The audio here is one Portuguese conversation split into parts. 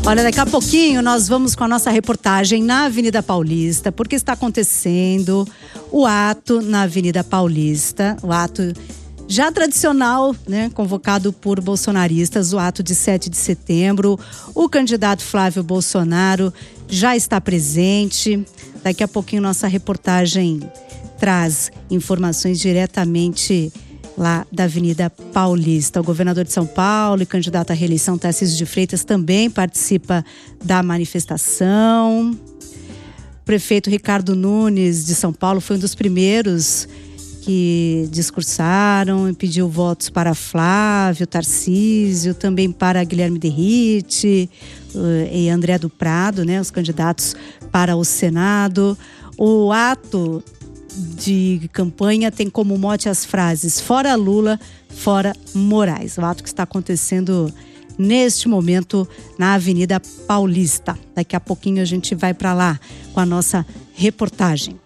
Olha, daqui a pouquinho nós vamos com a nossa reportagem na Avenida Paulista, porque está acontecendo o ato na Avenida Paulista, o ato já tradicional, né, convocado por bolsonaristas, o ato de 7 de setembro. O candidato Flávio Bolsonaro já está presente. Daqui a pouquinho nossa reportagem traz informações diretamente lá da Avenida Paulista. O governador de São Paulo e candidato à reeleição, Tarcísio de Freitas, também participa da manifestação. O prefeito Ricardo Nunes, de São Paulo, foi um dos primeiros que discursaram e pediu votos para Flávio, Tarcísio, também para Guilherme Derrite e André do Prado, né, os candidatos para o Senado. O ato de campanha tem como mote as frases "Fora Lula, fora Moraes". O ato que está acontecendo neste momento na Avenida Paulista. Daqui a pouquinho a gente vai para lá com a nossa reportagem.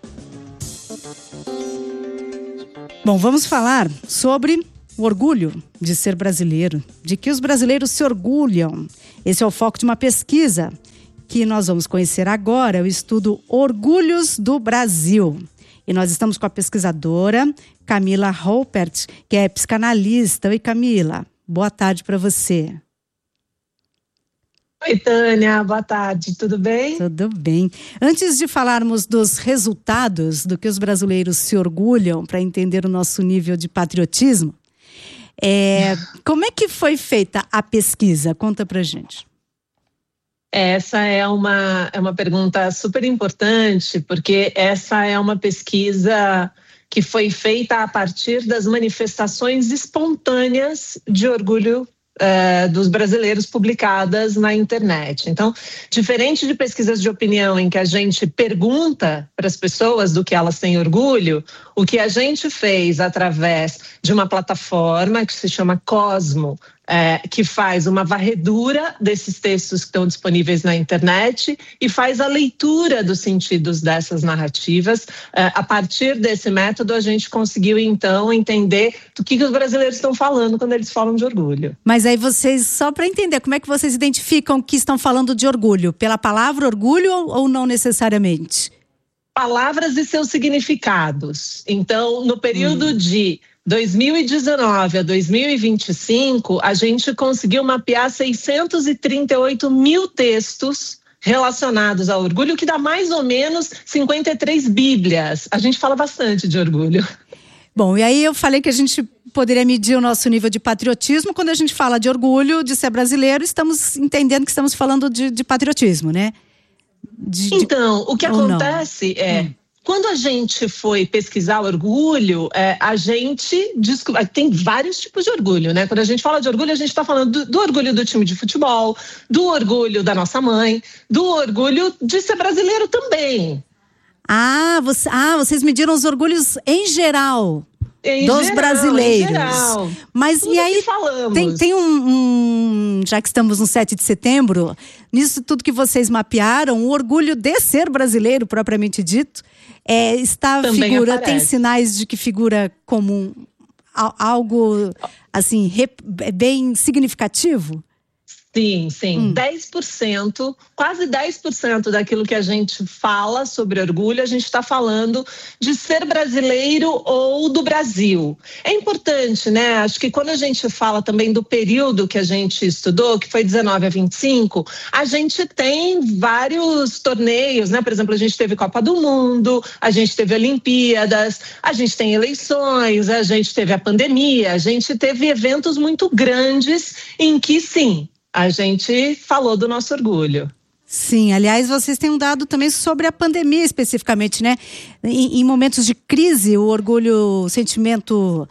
Bom, vamos falar sobre o orgulho de ser brasileiro, de que os brasileiros se orgulham. Esse é o foco de uma pesquisa que nós vamos conhecer agora, o estudo Orgulhos do Brasil. E nós estamos com a pesquisadora Camila Ruppert, que é psicanalista. Oi, Camila, boa tarde para você. Oi, Tânia, boa tarde, tudo bem? Tudo bem. Antes de falarmos dos resultados, do que os brasileiros se orgulham, para entender o nosso nível de patriotismo, como é que foi feita a pesquisa? Conta pra gente. Essa é uma pergunta super importante, porque essa é uma pesquisa que foi feita a partir das manifestações espontâneas de orgulho dos brasileiros publicadas na internet. Então, diferente de pesquisas de opinião em que a gente pergunta para as pessoas do que elas têm orgulho, o que a gente fez através de uma plataforma que se chama Cosmo, que faz uma varredura desses textos que estão disponíveis na internet e faz a leitura dos sentidos dessas narrativas. A partir desse método, a gente conseguiu, então, entender do que os brasileiros estão falando quando eles falam de orgulho. Mas aí vocês, só para entender, como é que vocês identificam que estão falando de orgulho? Pela palavra orgulho ou não necessariamente? Palavras e seus significados. Então, no período de 2019 a 2025, a gente conseguiu mapear 638 mil textos relacionados ao orgulho, que dá mais ou menos 53 bíblias. A gente fala bastante de orgulho. Bom, e aí eu falei que a gente poderia medir o nosso nível de patriotismo. Quando a gente fala de orgulho, de ser brasileiro, estamos entendendo que estamos falando de patriotismo, né? Então, o que acontece quando a gente foi pesquisar orgulho, a gente descobriu. Tem vários tipos de orgulho, né? Quando a gente fala de orgulho, a gente está falando do orgulho do time de futebol, do orgulho da nossa mãe, do orgulho de ser brasileiro também. Vocês mediram os orgulhos em geral. Dos brasileiros. Em geral. Mas tudo e aí tem já que estamos no 7 de setembro, nisso tudo que vocês mapearam, o orgulho de ser brasileiro, propriamente dito, figura, tem sinais de que figura como algo assim, bem significativo? Sim. 10%, quase 10% daquilo que a gente fala sobre orgulho, a gente está falando de ser brasileiro ou do Brasil. É importante, né? Acho que quando a gente fala também do período que a gente estudou, que foi 19 a 25, a gente tem vários torneios, né? Por exemplo, a gente teve Copa do Mundo, a gente teve Olimpíadas, a gente tem eleições, a gente teve a pandemia, a gente teve eventos muito grandes em que, sim, a gente falou do nosso orgulho. Sim, aliás, vocês têm um dado também sobre a pandemia especificamente, né? Em momentos de crise, o orgulho, o sentimento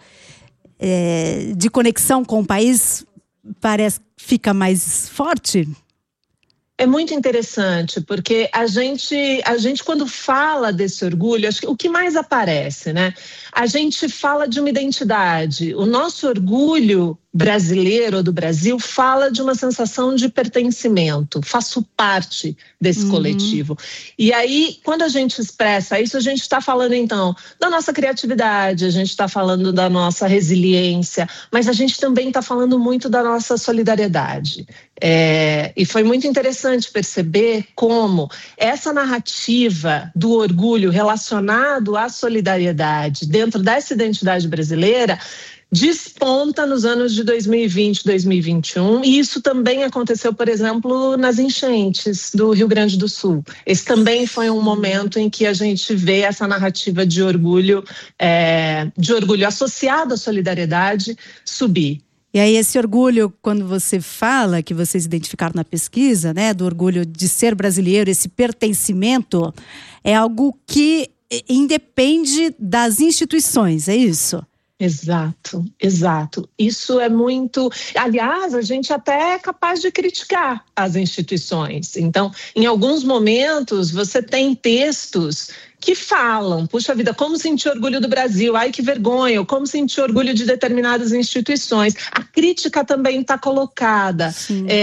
de conexão com o país fica mais forte? É muito interessante, porque a gente quando fala desse orgulho, acho que o que mais aparece, né? A gente fala de uma identidade. O nosso orgulho brasileiro ou do Brasil fala de uma sensação de pertencimento, faço parte desse coletivo. E aí, quando a gente expressa isso, a gente está falando então da nossa criatividade, a gente está falando da nossa resiliência, mas a gente também está falando muito da nossa solidariedade. E foi muito interessante perceber como essa narrativa do orgulho relacionado à solidariedade dentro dessa identidade brasileira desponta nos anos de 2020, 2021, e isso também aconteceu, por exemplo, nas enchentes do Rio Grande do Sul. Esse também foi um momento em que a gente vê essa narrativa de orgulho associado à solidariedade subir. E aí esse orgulho, quando você fala, que vocês identificaram na pesquisa, né, do orgulho de ser brasileiro, esse pertencimento, é algo que independe das instituições, é isso? Exato, exato. Isso é muito... Aliás, a gente até é capaz de criticar as instituições. Então, em alguns momentos, você tem textos que falam, puxa vida, como sentir orgulho do Brasil? Ai, que vergonha! Como sentir orgulho de determinadas instituições? A crítica também está colocada.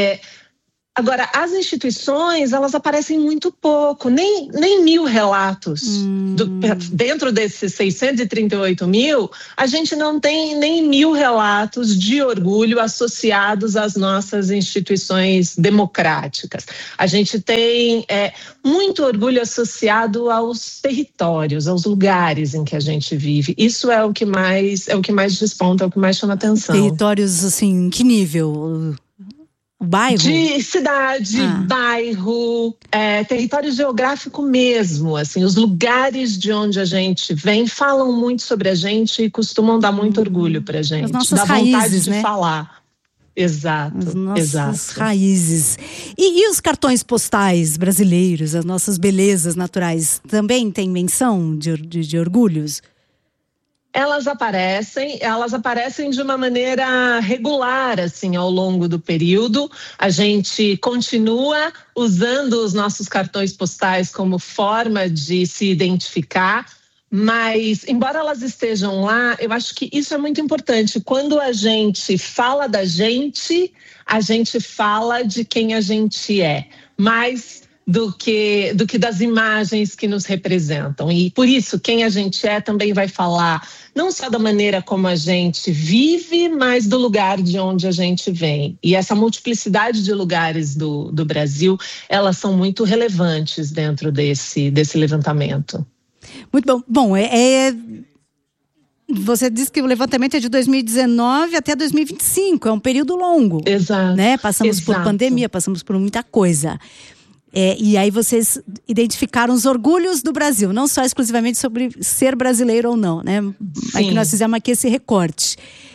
Agora, as instituições, elas aparecem muito pouco, nem 1.000 relatos. Dentro desses 638 mil, a gente não tem nem 1.000 relatos de orgulho associados às nossas instituições democráticas. A gente tem muito orgulho associado aos territórios, aos lugares em que a gente vive. Isso é o que mais desponta, é o que mais chama atenção. Territórios, assim, em que nível? Bairro? De cidade, bairro, território geográfico mesmo, assim, os lugares de onde a gente vem falam muito sobre a gente e costumam dar muito orgulho pra gente. As nossas dá raízes, vontade de né? falar. Exato, as nossas exato. raízes. E os cartões postais brasileiros, as nossas belezas naturais, também tem menção de orgulhos? Elas aparecem de uma maneira regular, assim, ao longo do período. A gente continua usando os nossos cartões postais como forma de se identificar, mas, embora elas estejam lá, eu acho que isso é muito importante. Quando a gente fala da gente, a gente fala de quem a gente é, mais do que das imagens que nos representam. E por isso, quem a gente é também vai falar não só da maneira como a gente vive, mas do lugar de onde a gente vem. E essa multiplicidade de lugares do Brasil, elas são muito relevantes dentro desse levantamento. Muito bom. Bom, você disse que o levantamento é de 2019 até 2025, é um período longo. Exato. Né? Passamos por pandemia, passamos por muita coisa. E aí vocês identificaram os orgulhos do Brasil, não só exclusivamente sobre ser brasileiro ou não, né? É que nós fizemos aqui esse recorte.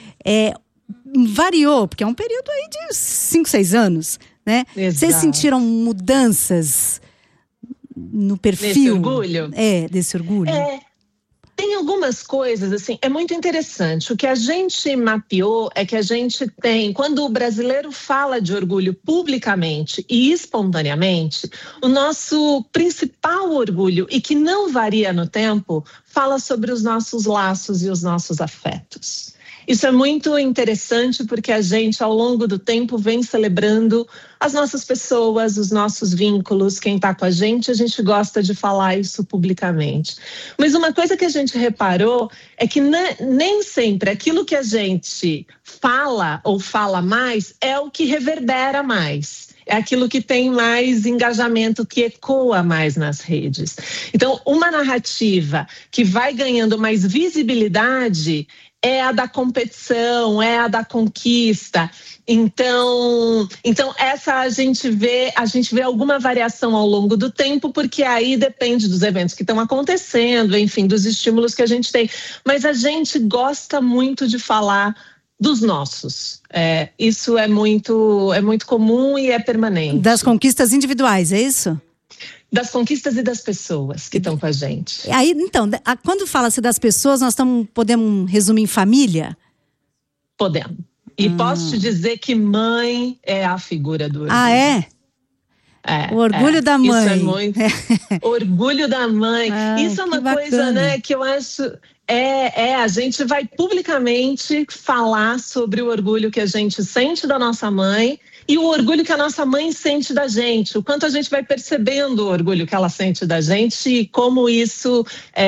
Variou, porque é um período aí de 5, 6 anos, né? Exato. Vocês sentiram mudanças no perfil? Desse orgulho? Desse orgulho? Tem algumas coisas, assim, é muito interessante. O que a gente mapeou é que a gente tem, quando o brasileiro fala de orgulho publicamente e espontaneamente, o nosso principal orgulho, e que não varia no tempo, fala sobre os nossos laços e os nossos afetos. Isso é muito interessante porque a gente, ao longo do tempo, vem celebrando as nossas pessoas, os nossos vínculos, quem está com a gente gosta de falar isso publicamente. Mas uma coisa que a gente reparou é que nem sempre aquilo que a gente fala ou fala mais é o que reverbera mais. É aquilo que tem mais engajamento, que ecoa mais nas redes. Então, uma narrativa que vai ganhando mais visibilidade é a da competição, é a da conquista. Então essa a gente vê alguma variação ao longo do tempo, porque aí depende dos eventos que estão acontecendo, enfim, dos estímulos que a gente tem. Mas a gente gosta muito de falar dos nossos. Isso é muito comum e é permanente. Das conquistas individuais, é isso? Das conquistas e das pessoas que estão com a gente. Aí, então, quando fala-se das pessoas, nós podemos resumir em família? Podemos. E posso te dizer que mãe é a figura do orgulho. Ah, é? O orgulho da mãe. Isso é muito... Orgulho da mãe. Isso é uma coisa, né, que eu acho... A gente vai publicamente falar sobre o orgulho que a gente sente da nossa mãe e o orgulho que a nossa mãe sente da gente, o quanto a gente vai percebendo o orgulho que ela sente da gente e como isso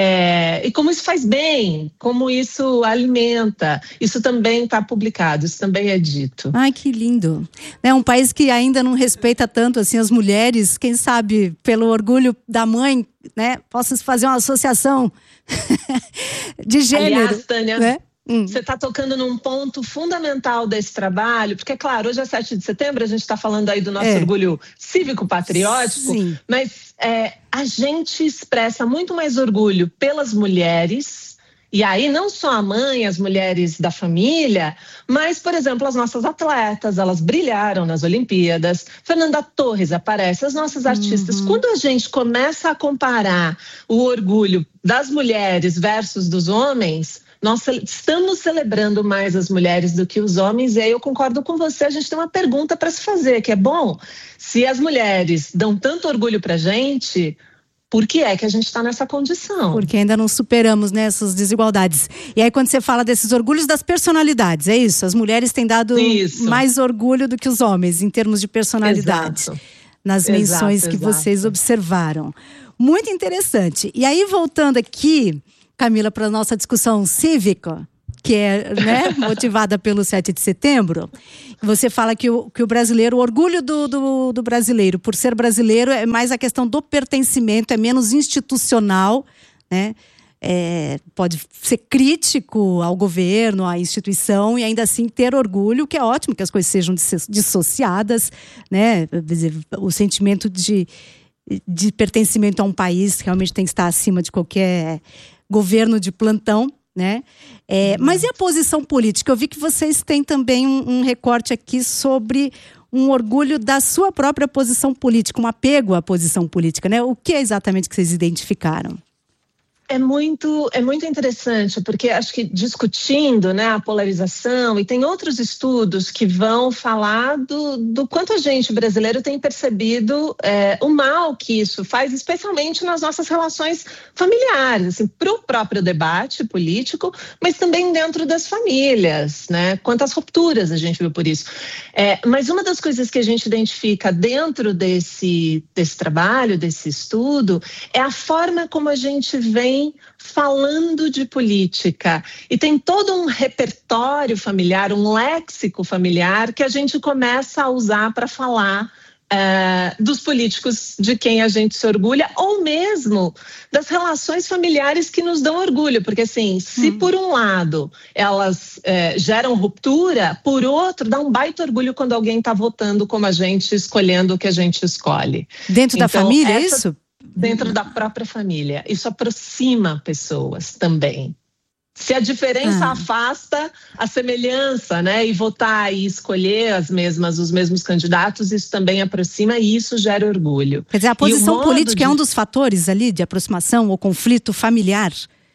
faz bem, como isso alimenta. Isso também está publicado, isso também é dito. Ai, que lindo. É um país que ainda não respeita tanto assim as mulheres, quem sabe pelo orgulho da mãe, né, possa fazer uma associação de gênero. Aliás, Tânia, né? Você está tocando num ponto fundamental desse trabalho, porque, claro, hoje é 7 de setembro, a gente está falando aí do nosso orgulho cívico-patriótico, mas a gente expressa muito mais orgulho pelas mulheres, e aí não só a mãe, as mulheres da família, mas, por exemplo, as nossas atletas, elas brilharam nas Olimpíadas, Fernanda Torres aparece, as nossas artistas. Quando a gente começa a comparar o orgulho das mulheres versus dos homens, nós estamos celebrando mais as mulheres do que os homens, e aí eu concordo com você, a gente tem uma pergunta para se fazer, que é, bom, se as mulheres dão tanto orgulho para a gente, por que é que a gente está nessa condição? Porque ainda não superamos, né, essas desigualdades. E aí quando você fala desses orgulhos das personalidades, é isso? As mulheres têm dado mais orgulho do que os homens, em termos de personalidade. Nas menções que vocês observaram. Muito interessante. E aí, voltando aqui, Camila, para a nossa discussão cívica, que é, né, motivada pelo 7 de setembro, você fala que o brasileiro, o orgulho do brasileiro, por ser brasileiro, é mais a questão do pertencimento, é menos institucional, né? Pode ser crítico ao governo, à instituição, e ainda assim ter orgulho, que é ótimo que as coisas sejam dissociadas, né? O sentimento de pertencimento a um país realmente tem que estar acima de qualquer governo de plantão, né? Mas e a posição política? Eu vi que vocês têm também um recorte aqui sobre um orgulho da sua própria posição política, um apego à posição política, né? O que é exatamente que vocês identificaram? É muito interessante, porque acho que discutindo, né, a polarização, e tem outros estudos que vão falar do quanto a gente brasileiro tem percebido o mal que isso faz, especialmente nas nossas relações familiares, assim, para o próprio debate político, mas também dentro das famílias, né? Quantas rupturas a gente viu por isso. Mas uma das coisas que a gente identifica dentro desse trabalho, desse estudo, é a forma como a gente vem falando de política. E tem todo um repertório familiar, um léxico familiar que a gente começa a usar para falar dos políticos de quem a gente se orgulha, ou mesmo das relações familiares que nos dão orgulho. Porque, assim, se por um lado elas geram ruptura, por outro, dá um baita orgulho quando alguém está votando como a gente, escolhendo o que a gente escolhe. Dentro da família, é isso? Dentro da própria família. Isso aproxima pessoas também. Se a diferença afasta a semelhança, né? E votar e escolher os mesmos candidatos, isso também aproxima e isso gera orgulho. Quer dizer, a posição política é um dos fatores ali de aproximação ou conflito familiar?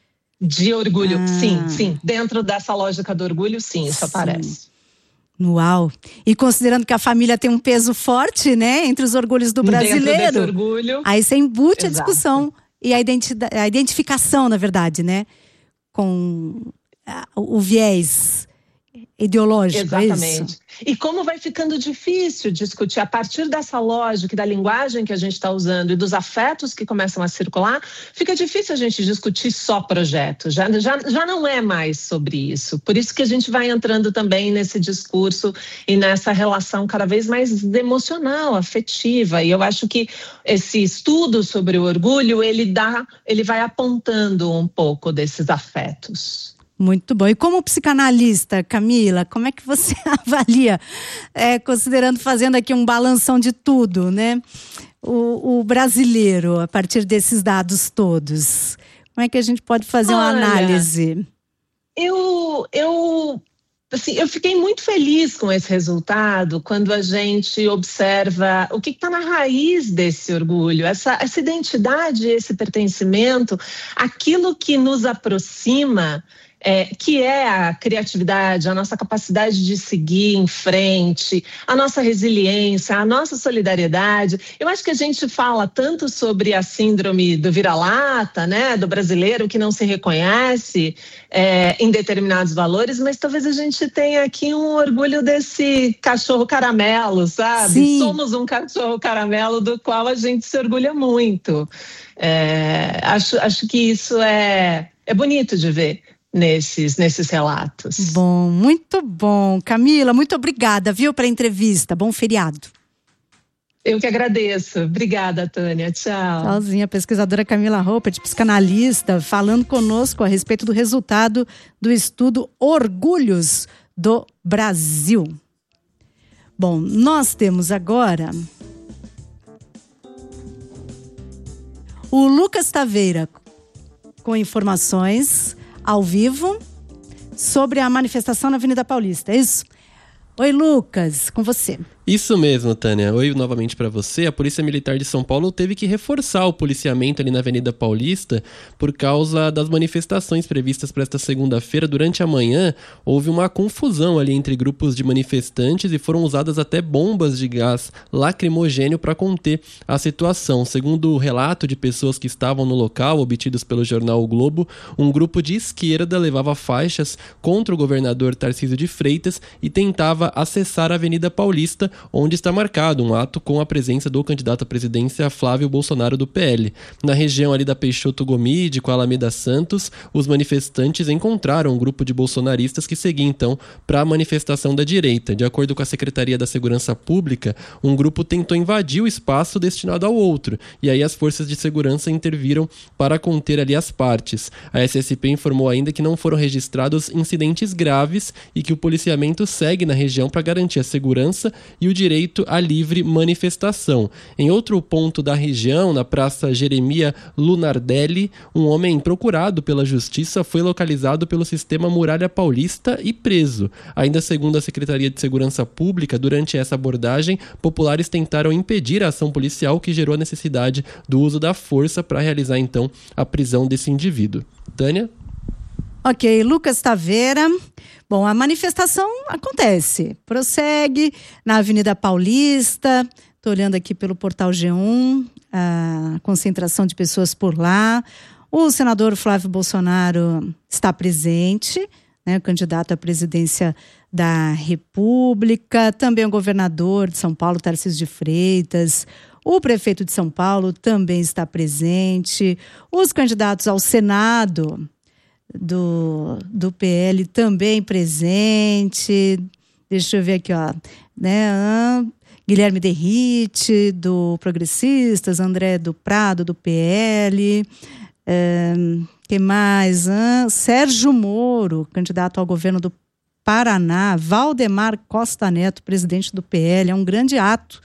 De orgulho, sim. Dentro dessa lógica do orgulho, sim, isso aparece. Uau! E considerando que a família tem um peso forte, né, entre os orgulhos do brasileiro, dentro desse orgulho, aí você embute a discussão e a identificação, na verdade, né, com o viés ideológico. Exatamente. É isso? E como vai ficando difícil discutir a partir dessa lógica e da linguagem que a gente está usando e dos afetos que começam a circular, fica difícil a gente discutir só projeto. Já não é mais sobre isso. Por isso que a gente vai entrando também nesse discurso e nessa relação cada vez mais emocional, afetiva. E eu acho que esse estudo sobre o orgulho, ele vai apontando um pouco desses afetos. Muito bom. E como psicanalista, Camila, como é que você avalia, fazendo aqui um balanção de tudo, né? O brasileiro, a partir desses dados todos. Como é que a gente pode fazer uma análise? Eu fiquei muito feliz com esse resultado quando a gente observa o que está na raiz desse orgulho, essa identidade, esse pertencimento, aquilo que nos aproxima que é a criatividade, a nossa capacidade de seguir em frente, a nossa resiliência, a nossa solidariedade. Eu acho que a gente fala tanto sobre a síndrome do vira-lata, né, do brasileiro que não se reconhece em determinados valores, mas talvez a gente tenha aqui um orgulho desse cachorro caramelo, sabe? Sim. Somos um cachorro caramelo do qual a gente se orgulha muito. Acho que isso é bonito de ver nesses relatos. Bom, muito bom. Camila, muito obrigada, viu, pela entrevista. Bom feriado. Eu que agradeço. Obrigada, Tânia. Tchau. Tchauzinho. A pesquisadora Camila Ruppert, psicanalista, falando conosco a respeito do resultado do estudo Orgulhos do Brasil. Bom, nós temos agora o Lucas Taveira com informações ao vivo sobre a manifestação na Avenida Paulista, é isso? Oi, Lucas, com você. Isso mesmo, Tânia. Oi novamente para você. A Polícia Militar de São Paulo teve que reforçar o policiamento ali na Avenida Paulista por causa das manifestações previstas para esta segunda-feira. Durante a manhã, houve uma confusão ali entre grupos de manifestantes e foram usadas até bombas de gás lacrimogênio para conter a situação. Segundo o relato de pessoas que estavam no local, obtidos pelo jornal O Globo, um grupo de esquerda levava faixas contra o governador Tarcísio de Freitas e tentava acessar a Avenida Paulista, onde está marcado um ato com a presença do candidato à presidência Flávio Bolsonaro do PL. Na região ali da Peixoto Gomide, com a Alameda Santos, os manifestantes encontraram um grupo de bolsonaristas que seguia então para a manifestação da direita. De acordo com a Secretaria da Segurança Pública, um grupo tentou invadir o espaço destinado ao outro, e aí as forças de segurança interviram para conter ali as partes. A SSP informou ainda que não foram registrados incidentes graves e que o policiamento segue na região para garantir a segurança e o direito à livre manifestação. Em outro ponto da região, na Praça Jeremia Lunardelli, um homem procurado pela justiça foi localizado pelo sistema Muralha Paulista e preso. Ainda segundo a Secretaria de Segurança Pública, durante essa abordagem, populares tentaram impedir a ação policial que gerou a necessidade do uso da força para realizar então a prisão desse indivíduo. Tânia? Ok, Lucas Taveira. Bom, a manifestação acontece, prossegue na Avenida Paulista. Estou olhando aqui pelo portal G1, a concentração de pessoas por lá. O senador Flávio Bolsonaro está presente, né, o candidato à presidência da República. Também o governador de São Paulo, Tarcísio de Freitas. O prefeito de São Paulo também está presente. Os candidatos ao Senado do PL também presente. Deixa eu ver aqui, ó, né? Guilherme Derrite, do Progressistas, André do Prado, do PL. Que mais? Sérgio Moro, candidato ao governo do Paraná. Valdemar Costa Neto, presidente do PL. É um grande ato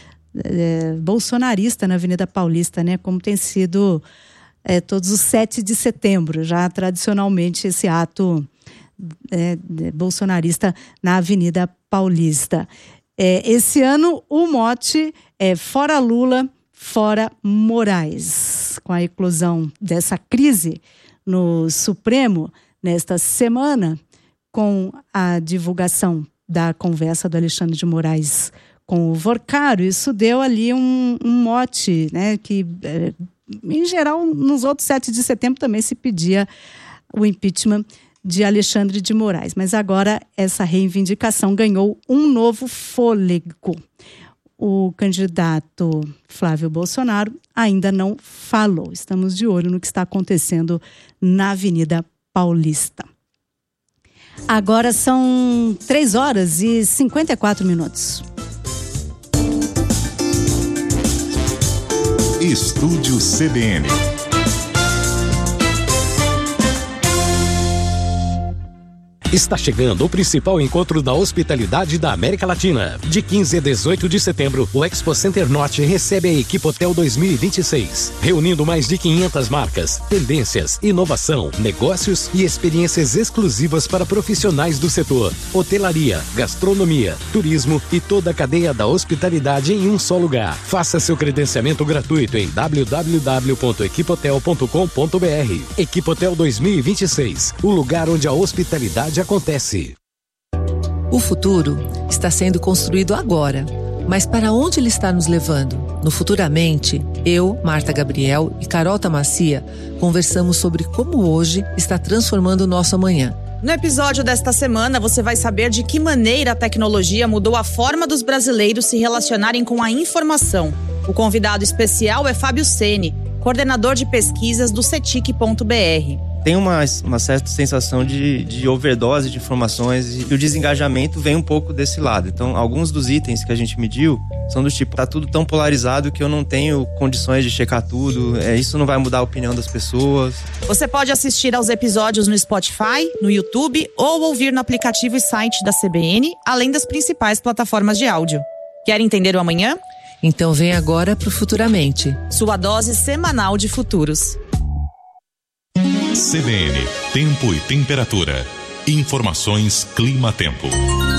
bolsonarista na Avenida Paulista, né? Como tem sido todos os 7 de setembro, já tradicionalmente esse ato bolsonarista na Avenida Paulista. Esse ano o mote é Fora Lula, Fora Moraes. Com a eclosão dessa crise no Supremo nesta semana, com a divulgação da conversa do Alexandre de Moraes com o Vorcaro, isso deu ali um mote, né, que em geral, nos outros 7 de setembro também se pedia o impeachment de Alexandre de Moraes. Mas agora essa reivindicação ganhou um novo fôlego. O candidato Flávio Bolsonaro ainda não falou. Estamos de olho no que está acontecendo na Avenida Paulista. Agora são 3h54. Estúdio CBN. Está chegando o principal encontro da hospitalidade da América Latina. De 15 a 18 de setembro, o Expo Center Norte recebe a Equipotel 2026, reunindo mais de 500 marcas, tendências, inovação, negócios e experiências exclusivas para profissionais do setor. Hotelaria, gastronomia, turismo e toda a cadeia da hospitalidade em um só lugar. Faça seu credenciamento gratuito em www.equipotel.com.br. Equipotel 2026, o lugar onde a hospitalidade acontece. O futuro está sendo construído agora, mas para onde ele está nos levando? No Futuramente, eu, Marta Gabriel e Carol Tamacia conversamos sobre como hoje está transformando o nosso amanhã. No episódio desta semana, você vai saber de que maneira a tecnologia mudou a forma dos brasileiros se relacionarem com a informação. O convidado especial é Fábio Ceni, coordenador de pesquisas do cetic.br. Tem uma certa sensação de overdose de informações e o desengajamento vem um pouco desse lado. Então, alguns dos itens que a gente mediu são do tipo, tá tudo tão polarizado que eu não tenho condições de checar tudo, isso não vai mudar a opinião das pessoas. Você pode assistir aos episódios no Spotify, no YouTube ou ouvir no aplicativo e site da CBN, além das principais plataformas de áudio. Quer entender o amanhã? Então vem agora pro Futuramente. Sua dose semanal de futuros. CBN, tempo e temperatura. Informações Clima-Tempo.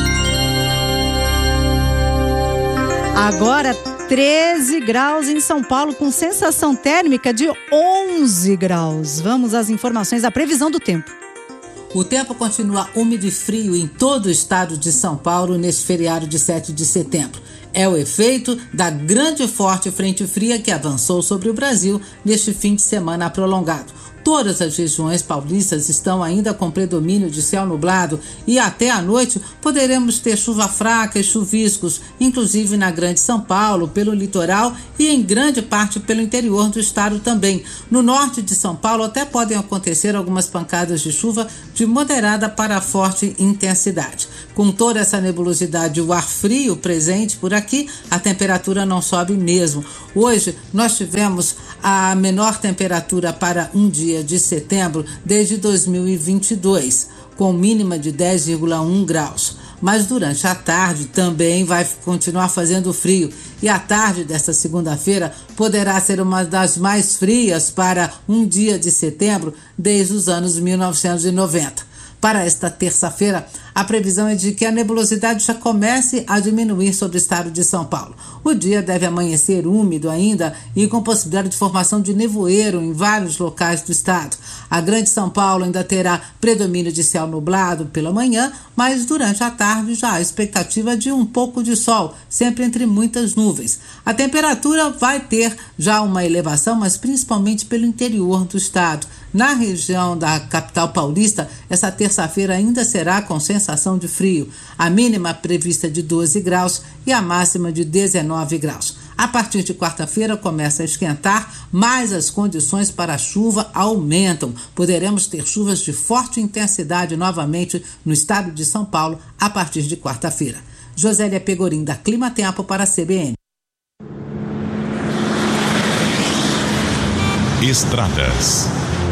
Agora 13 graus em São Paulo, com sensação térmica de 11 graus. Vamos às informações da previsão do tempo. O tempo continua úmido e frio em todo o estado de São Paulo neste feriado de 7 de setembro. É o efeito da grande e forte frente fria que avançou sobre o Brasil neste fim de semana prolongado. Todas as regiões paulistas estão ainda com predomínio de céu nublado e até à noite poderemos ter chuva fraca e chuviscos, inclusive na Grande São Paulo, pelo litoral e em grande parte pelo interior do estado também. No norte de São Paulo até podem acontecer algumas pancadas de chuva de moderada para forte intensidade. Com toda essa nebulosidade e o ar frio presente por aqui, a temperatura não sobe mesmo. Hoje nós tivemos a menor temperatura para um dia de setembro desde 2022, com mínima de 10,1 graus. Mas durante a tarde também vai continuar fazendo frio e a tarde desta segunda-feira poderá ser uma das mais frias para um dia de setembro desde os anos 1990. Para esta terça-feira, a previsão é de que a nebulosidade já comece a diminuir sobre o estado de São Paulo. O dia deve amanhecer úmido ainda e com possibilidade de formação de nevoeiro em vários locais do estado. A Grande São Paulo ainda terá predomínio de céu nublado pela manhã, mas durante a tarde já há expectativa de um pouco de sol, sempre entre muitas nuvens. A temperatura vai ter já uma elevação, mas principalmente pelo interior do estado. Na região da capital paulista, essa terça-feira ainda será com sensação de frio. A mínima prevista de 12 graus e a máxima de 19 graus. A partir de quarta-feira começa a esquentar, mas as condições para a chuva aumentam. Poderemos ter chuvas de forte intensidade novamente no estado de São Paulo a partir de quarta-feira. Josélia Pegorim, da Clima Tempo para a CBN. Estradas.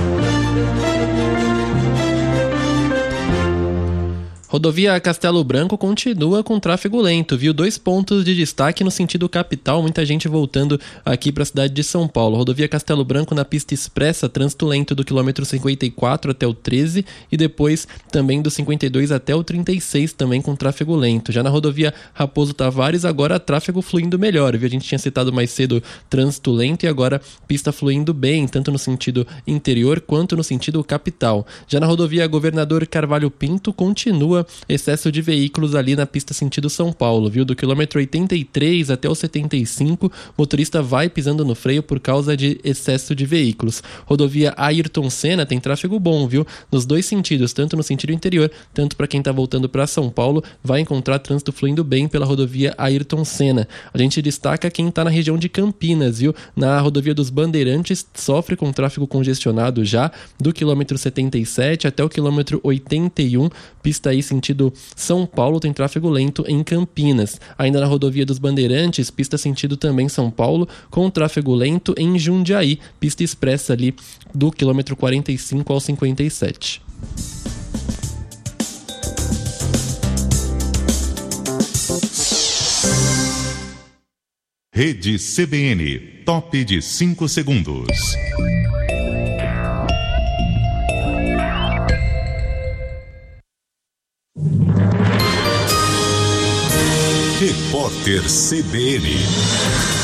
Rodovia Castelo Branco continua com tráfego lento, viu? 2 pontos de destaque no sentido capital, muita gente voltando aqui para a cidade de São Paulo. Rodovia Castelo Branco na pista expressa, trânsito lento do quilômetro 54 até o 13 e depois também do 52 até o 36 também com tráfego lento. Já na rodovia Raposo Tavares, agora tráfego fluindo melhor, viu? A gente tinha citado mais cedo trânsito lento e agora pista fluindo bem, tanto no sentido interior quanto no sentido capital. Já na rodovia Governador Carvalho Pinto, continua excesso de veículos ali na pista sentido São Paulo, viu? Do quilômetro 83 até o 75, motorista vai pisando no freio por causa de excesso de veículos. Rodovia Ayrton Senna tem tráfego bom, viu? Nos 2 sentidos, tanto no sentido interior, tanto para quem está voltando para São Paulo, vai encontrar trânsito fluindo bem pela rodovia Ayrton Senna. A gente destaca quem está na região de Campinas, viu? Na rodovia dos Bandeirantes, sofre com tráfego congestionado já, do quilômetro 77 até o quilômetro 81, pista aí sentido São Paulo tem tráfego lento em Campinas. Ainda na rodovia dos Bandeirantes, pista sentido também São Paulo, com tráfego lento em Jundiaí, pista expressa ali do quilômetro 45 ao 57. Rede CBN, top de 5 segundos. Repórter CBN.